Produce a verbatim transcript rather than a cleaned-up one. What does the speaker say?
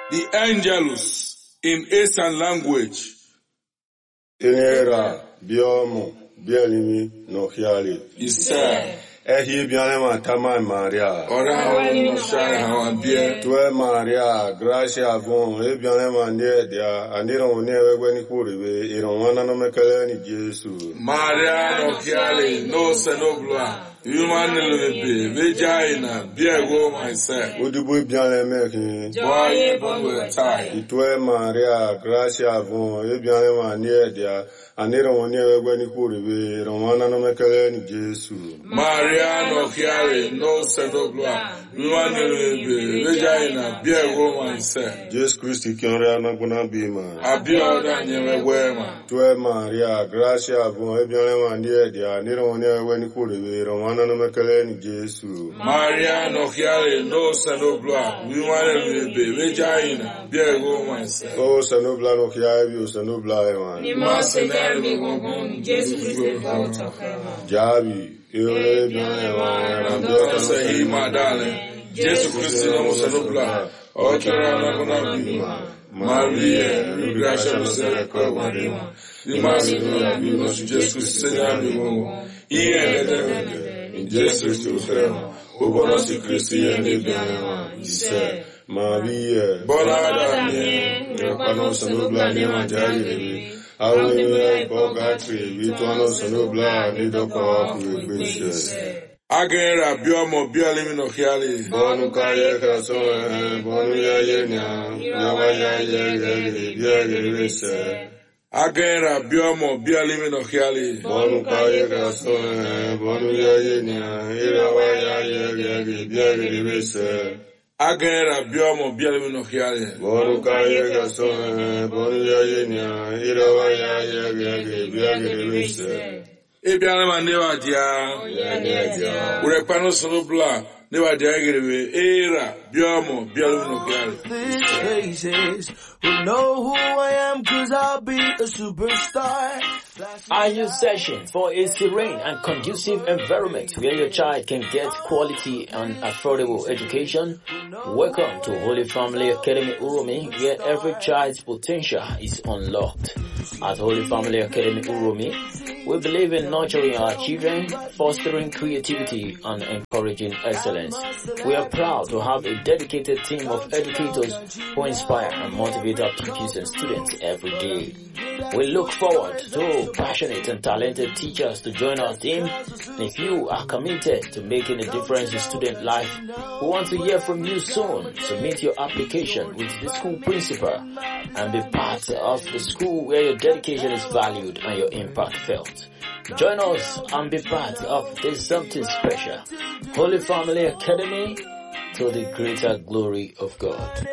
The Angelus in Eastern language. Inera, Biomo, Bielimi, no Hiali. Isa. Ehi Bianema Tama Maria. Ora no share hawan bie. Tue Maria, Gracia Von, Ebianema Nedia, Aniro Neve Wenikuribe, Ironwana no Mekaleni Jesu. Maria no Hiali, no Senobla. Human lebe, vagina, biego myself. Udubu Bianemeki. Boy, boy, tie. Tue Maria, Gracia Von, Ebianema Nedia, Aniro Neve Wenikuribe, Ironwana no Mekaleni Jesu. Maria no Hiali, no Senobla. Human lebe, vagina, biego myself. Jesus Christ, Kionra Naguna Bima. Abioda Nyewe Wema. Tue Maria, Gracia Von, Ebianema Nedia, Aniro Neve Wenikuribe, Romana. Jesu. Maria no Hiali, no Senobla, Human lebe, vagina, biego myself. Oh, Senobla no Hiali, Senobla, Ni masenere mi gongon, Jesus Christ, God of heaven. Javi, Ure Bianema, Ramdota Sahi Madale, Jesus Christ, no Senobla, Otera Naguna Bima, Maria, Gracia Misericordia Marima, Imasi Bima, Jesus Christ, Senabimo, Ian. In Jesus to Frema, who was the Christian Bianema, he said, Maria, Bonada, Rapano Sanubla, Nema Jari, Hallelujah, Bogatri, Vituano Sanubla, Nidoka, Wishes. Agera, Biomo, Bialimino Hiali, Bonu Kaya Kaso, Bonu Yayena, Yawaya Yagari, Yagari, Agera, Biomo, Bialimino Hiali, Bonu Kaya Kaso, Bonu Yayena, Irawaya Yagari, Yagari, Agera, Biomo, Bialimino Hiali, Bonu Kaya Kaso, Bonu Yayena, Irawaya Yagari, Yagari, Ebianema Neva Dia, Urepano Sonobla, Neva Diagre, Era, Biomo, Bialimino Hiali. Faces will know who I am, cause I'll be a superstar. Are you searching for a serene and conducive environment where your child can get quality and affordable education? Welcome to Holy Family Academy Uromi, where every child's potential is unlocked. At Holy Family Academy Uromi, we believe in nurturing our children, fostering creativity, and encouraging excellence. We are proud to have a dedicated team of educators who inspire and motivate our pupils and students every day. We look forward to passionate and talented teachers to join our team. And if you are committed to making a difference in student life, we want to hear from you soon. Submit your application with the school principal and be part of the school where your dedication is valued and your impact felt. Join us and be part of this something special. Holy Family Academy, to the greater glory of God.